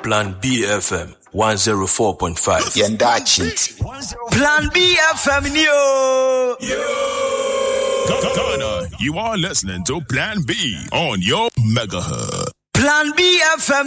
Plan B FM 104.5. Yenda cheat. Plan B FM yo. Ghana, you are listening to Plan B on your megahertz. Plan B FM